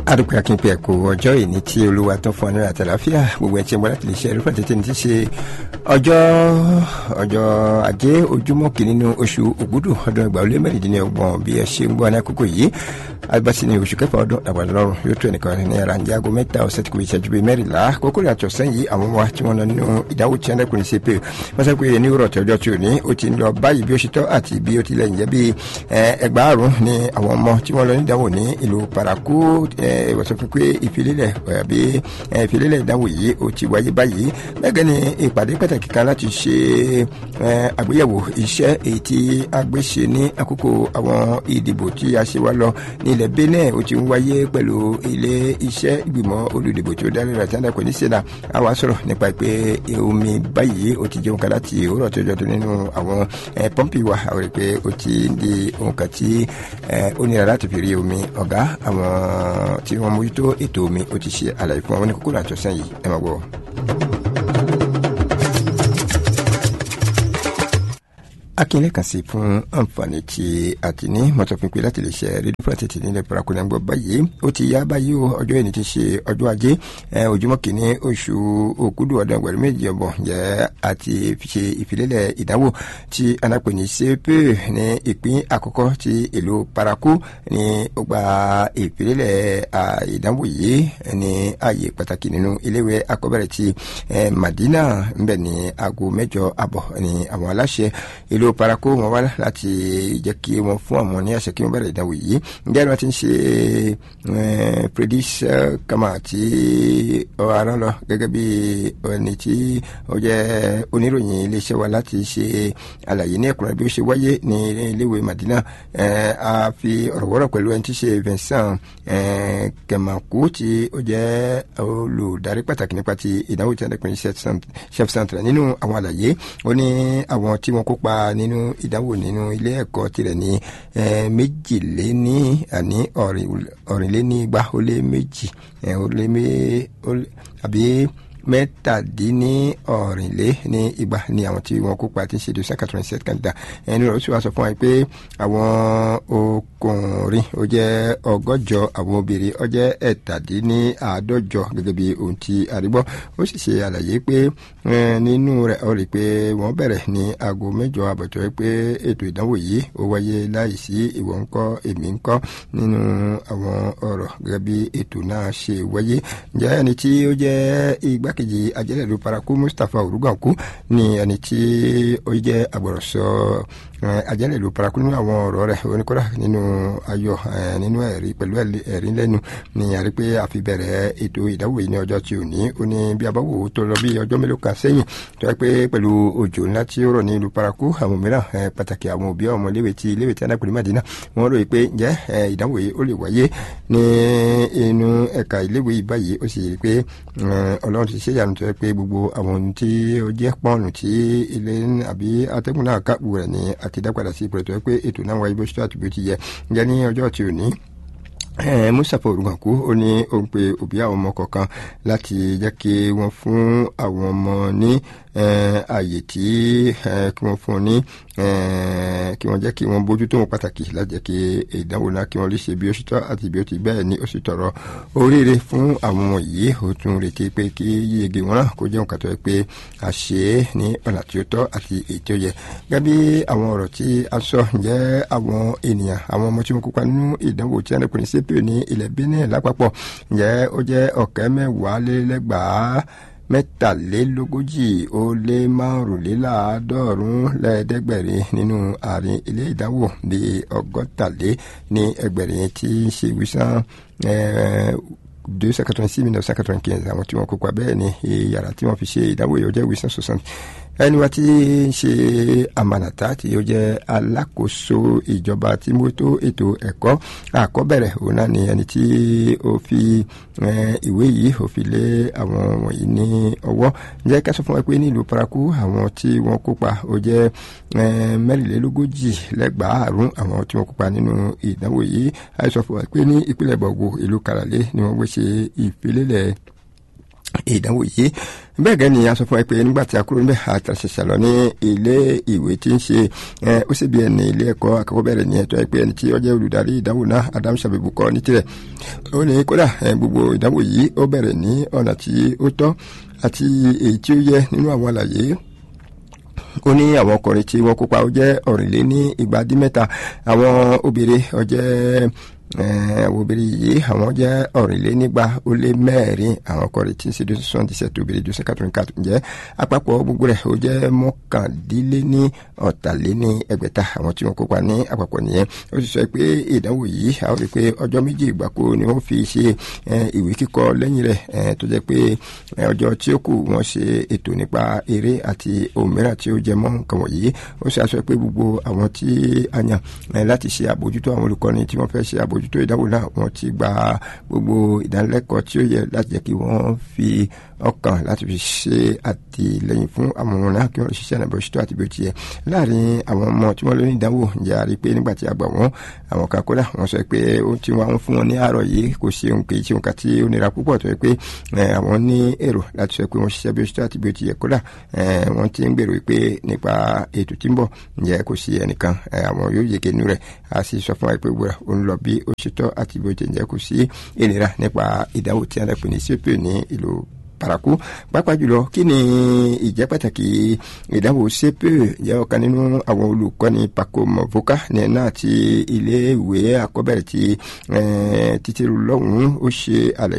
adúpẹ́ akínpẹ́ ẹ̀kọ́ ọjọ́ ìní tí olúwa tó fún ọ ní àtàláfíà gbogbo ẹ̀ tí ń bọ́ láti lè ṣe ẹ̀rú pàtẹ́tẹ́ ní ti ṣe ọjọ́ ajé ojúmọ́ kìíní nínú oṣù ògúdù ọdún 2016 bí ẹ ṣe ń gbọ́ ní àkókò yìí àgbàsí ní oṣù kẹfà ọdún àgbàlọ́rùn yóò tó ẹnìkan ní ara ń jágo mẹ́ta ọ̀sẹ̀ tí kò ìṣẹ́jú bíi mẹ́rìnlá kókó rẹ̀ àtọ̀sẹ́ yìí àwọn ọmọ tí wọ́n lọ nínú ìdánwò tí wọ́n kùnrin sí pé wọ́n sọ pé ní òrọ̀ tí ọjọ́ tí ò ní ó ti ń lọ báyìí bí ó ṣe tọ́ àti bí ó tilẹ̀ ń jẹ́ bí ẹgbàárùn ní àwọn ọmọ tí wọ́n lọ ní ìdánwò ní ìlú Parakou wọ́n sọ pé ìfilélẹ̀ àbí ìfilélẹ̀ ìdánwò yìí ó ti wáyé báyìí bẹ́ẹ̀ ni ìpàdé pàtàkì kan láti ṣe àgbéyẹ̀wò iṣẹ́ èyí tí a gbé ṣe ní àkókò àwọn ìdìbò tí a ṣe wá lọ ní ilẹ̀ Benin ó ti ń wáyé pẹ̀lú ilé iṣẹ́ ìgbìmọ̀ olùdìbò tí ó dá lẹ́rọ àtàndà kò ní ṣe náà a wá sọ̀rọ̀ nípa pé omi báyìí ó ti jẹun kan láti òwúrọ̀ tó jọdún nínú àwọn pọ́ǹpì wa àwọn rẹ̀ pé ó ti ń di ohun kan tí ó nira láti fi rí omi ọ̀gá àwọn tí wọ́n mójútó ètò omi ó ti ṣe àlàyé fún àwọn oníkókó àtọ̀sán yìí ẹ máa gbọ́. akínlẹ̀ kan sí fún àǹfààní tí a ti ní mọ́tòpinpin láti lè ṣe rédíò fún àtẹ̀tẹ̀ nílẹ̀ Parakou náà gbọ́ báyìí ó ti yá báyìí o ọjọ́ ìní ti ṣe ọjọ́ ajé ojúmọ́ kìíní oṣù òkúdù ọdún ẹgbẹ̀rún méjì ọ̀bọ̀n jẹ́ àti ṣe ìfilélẹ̀ ìdánwò tí anápè ní CPE ní ìpín àkọ́kọ́ ti ìlú Parakou ní ó gba ìfilélẹ̀ ìdánwò yìí ní ààyè pàtàkì nínú iléèwé akọ́bẹ̀rẹ̀ ti Madina ńbẹ̀ ní aago 8:30 ní àwọn aláṣẹ ìlú Parakou wọn wá láti jẹ́ kí wọ́n fún àwọn ní àṣẹ kí wọ́n bẹ̀rẹ̀ ìdánwò yìí ǹjẹ́ wọ́n ti ń ṣe predis kama tí ọ̀rọ̀ lọ gẹ́gẹ́ bí ẹni tí ó jẹ́ oníròyìn iléeṣẹ́ wa láti ṣe àlàyé ní ẹ̀kúnrẹ́ bí ó ṣe wáyé ní iléèwé Madina a fi ọ̀rọ̀ wọ́rọ̀ pẹ̀lú ẹni tí ṣe Vincent Kemaku tí ó jẹ́ olùdarí pàtàkì nípa ti ìdánwò tí wọ́n dẹ́kun chef centre nínú àwọn àlàyé ó ní àwọn tí wọ́n kópa nínú ìdánwò nínú ilé ẹ̀kọ́ tirẹ̀ ní méjìléní àní ọ̀rìnlénígba ó lé méjì àbí mẹ́tàdínní ọ̀rìnlé ní igba ní àwọn tí wọ́n kópa tí ń ṣe 287 kandida ẹni rẹ̀ ó sì wá sọ fún wa pé àwọn ọkùnrin ó jẹ́ 100 àwọn obìnrin ó jẹ́ 57 gẹ́gẹ́ bí ohun tí àrígbọ́ ó sì ṣe àlàyé pé nínú rẹ̀ ó rí i pé wọ́n bẹ̀rẹ̀ ní aago 8 àbọ̀tọ́ pé ètò ìdánwò yìí ó wáyé láìsí ìwọ ńkọ́ èmi ńkọ́ nínú àwọn ọ̀rọ̀ gẹ́gẹ́ bí ètò náà ṣe wáyé ǹjẹ́ ẹni tí ó jẹ́ igbákejì ajẹ́lẹ̀lú Parakou Mustapha Oruganku ní ẹni tí ó jẹ́ agbọ̀rọ̀sọ ajẹ́lẹ̀lú Parakou nínú àwọn ọ̀rọ̀ rẹ̀ oníkọ́ra nínú ayọ̀ nínú ẹ̀rí pẹ̀lú ẹ̀rí lẹ́nu ní àrí pé a fi bẹ̀rẹ̀ ètò ìdánwò yìí ní ọjọ́ tí ò ní ó ní bí a bá wò ó tó lọ bí ọjọ́ mélòó kan sẹ́yìn tó yẹ pé pẹ̀lú òjò ńlá tí ó rọ̀ ní ìlú Parakou àwọn mìíràn pàtàkì àwọn òbí ọmọ iléèwé tí anápẹ̀lú Madina wọ́n rò pé ǹjẹ́ ìdánwò yìí ó lè wáyé ní inú ẹ̀ka iléèwé yìí báyìí ó sì rí pé Ọlọ́run ti ṣe ìyanu tó yẹ pé gbogbo àwọn ohun tí ó jẹ́ pọ́ọ̀nù tí ilé àbí atẹ́gùn náà kápò rẹ̀ ní àti dápadà sí ipò rẹ̀ tó yẹ pé ètò náà wáyé bó ṣe tó àti bí ó ti yẹ ǹjẹ́ ní ọjọ́ tí ò ní Mustapha Oruganku ó ní òun pé òbí àwọn ọmọ kọ̀ọ̀kan láti jẹ́ kí wọ́n fún àwọn ọmọ ní ààyè tí kí wọ́n fún ní kí wọ́n jẹ́ kí wọ́n bójú tó wọn pàtàkì láti jẹ́ kí ìdánwò náà kí wọ́n lè ṣe bí ó ṣe tọ́ àti bí ó ti bẹ́ẹ̀ ni ó sì tọrọ oríire fún àwọn ọmọ yìí ó tún retí pé kí yíyege wọn náà kó jẹ́ nǹkan tó yẹ pé a ṣe é ní ọ̀nà tí ó tọ́ àti èyí tí ó yẹ gẹ́gẹ́ bí àwọn ọ̀rọ̀ tí a sọ ǹjẹ́ àwọn ènìyàn àwọn ọmọ tí wọ́n kópa nínú ìdánwò tí wọ́n kùnrin CPE ní ilẹ̀ Benin lápapọ̀ ǹjẹ́ ó jẹ́ 1,243 ó lé 5,550 nínú àárín ilé ìdánwò bíi 160 ní ẹgbẹ̀rin tí ń ṣe wíṣán 286,995 àwọn tí wọ́n kópa bẹ́ẹ̀ ni yàrá tí wọ́n fi ṣe ìdánwò yìí ó jẹ́ wíṣán 60 ẹni wa tí ń ṣe Amanata tí ó jẹ́ alákòóso ìjọba tí mójútó ètò ẹ̀kọ́ àkọ́bẹ̀rẹ̀ òun náà ni ẹni tí ó fi ìwé yìí ó fi lé àwọn wọ̀nyí ní ọwọ́ jẹ́ ká sọ fún wa pé nílùú Parakou àwọn tí wọ́n kópa ó jẹ́ 44 àwọn tí wọ́n kópa nínú ìdánwò yìí a sọ fún wa pé ní ìpínlẹ̀ Borgo ìlú Karale ni wọ́n gbé ṣe ìfilélẹ̀ ìdánwò yìí. Bẹ́ẹ̀ gẹ́ ni a sọ fún ẹ pé nígbà tí a kúrò níbẹ̀ àtàṣẹ̀ṣẹ̀ lọ ní ilé ìwé tí ń ṣe ó sì bí ẹni ilé ẹ̀kọ́ akẹ́kọ̀ọ́bẹ̀rẹ̀ ní ẹ̀tọ́ ẹ pé ẹni tí ó jẹ́ olùdarí ìdánwò náà Adam Shabibu kọ́ ní tirẹ̀. Ó ní kódà gbogbo ìdánwò yìí ó bẹ̀rẹ̀ ní ọ̀nà tí ó tọ́ àti èyí tí ó yẹ nínú àwọn àlàyé. Ó ní àwọn ọkùnrin tí wọ́n kópa ó jẹ́ 250, àwọn obìnrin ó jẹ́ àwọn obìnrin yìí àwọn jẹ́ 224, àwọn ọkùnrin tí ń ṣe 277, obìnrin 284. Ǹjẹ́ àpapọ̀ gbogbo rẹ̀ ó jẹ́ 1,650 àwọn tí wọ́n kópa ní àpapọ̀ nìyẹn. Ó sì sọ pé ìdánwò yìí a ó rí pé ọjọ́ 2 gbáko ni wọ́n fi ṣe ìwé kíkọ lẹ́yìn rẹ̀ tó jẹ́ pé ọjọ́ tí ó kù wọ́n ṣe ètò nípa eré àti ohun mìíràn tí ó jẹ mọ́ nǹkan wọ̀nyí. Ó sì sọ pé gbogbo àwọn tí a yàn láti ṣe àbójútó àwọn olùkọ́ni tí wọ́n fẹ́ ṣe àbójútó ìdánwò náà wọ́n ti gba gbogbo ìdánilẹ́kọ̀ọ́ tí ó yẹ láti jẹ́ kí wọ́n fi ọkàn láti fi ṣe àtìlẹ́yìn fún àwọn ọmọ náà kí wọ́n ṣiṣẹ́ náà bó ṣe tó àti bí ó ti yẹ. Láàrin àwọn ọmọ tí wọ́n lò ní ìdánwò ǹjẹ́ a rí pé nígbà tí a gbà wọ́n àwọn kan kódà wọ́n sọ pé ó ti wọ́n fún wọn ní àárọ̀ yìí kò ṣe ohun kì í ṣe ohun kan tí ó nira púpọ̀ tó yẹ pé àwọn ní èrò láti sọ pé wọ́n ṣiṣẹ́ bí ó ṣe tó àti bí ó ti yẹ. Kódà wọ́n ti ń gbèrò pé nípa ètò tí ń bọ̀ ǹjẹ́ kò sí ẹnìkan àwọn yóò yege nínú rẹ̀. A sì sọ fún wa pé gbogbo ó ń lọ bí ó ṣe tọ́ àti bí ó ti ǹjẹ́ kò sí ìnira nípa ìdánwò tí a lè pè ní CPE ní ìlú Parakou. Pàápàá jùlọ kí ni ìjẹ́ pàtàkì ìdánwò CPE jẹ́ ọ̀kan nínú àwọn olùkọ́ni Paco Mavoka ní náà ti ilé ìwé àkọ́bẹ̀rẹ̀ ti títí lọ́hùn-ún ó ṣe àlàyé